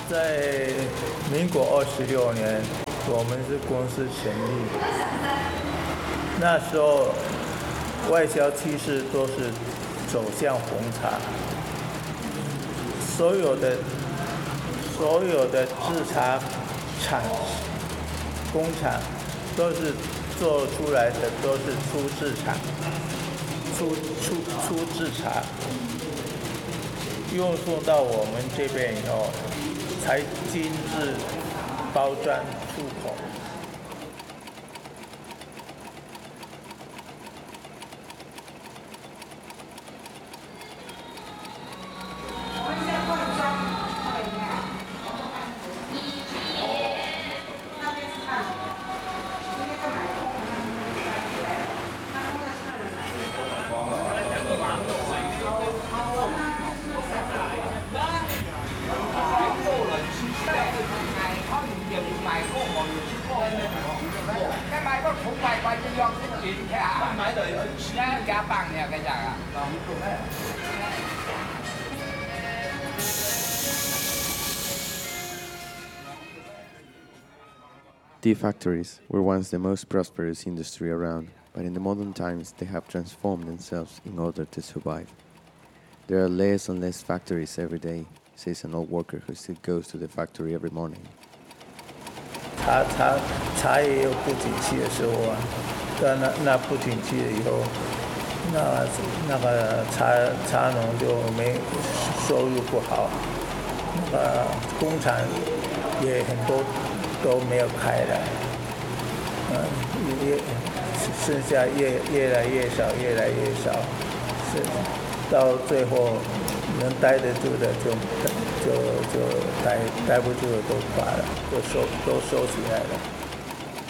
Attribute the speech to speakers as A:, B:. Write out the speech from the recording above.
A: 在民国26年，我们是公司成立，那时候外销趋势都是走向红茶，所有的制茶工厂都是做出来的都是初制茶，运送到我们这边以后，才精致包装出口。
B: Tea factories were once the most prosperous industry around, but in the modern times they have transformed themselves in order to survive. There are less and less factories every day, says an old worker who still goes to the factory every morning.
A: 茶也有不景气的时候啊，但那不景气了以后，那个茶农就没收入不好，那个工厂也很多都没有开了，也剩下越来越少，是到最后能待得住的就待不住的都垮了，都收起来了。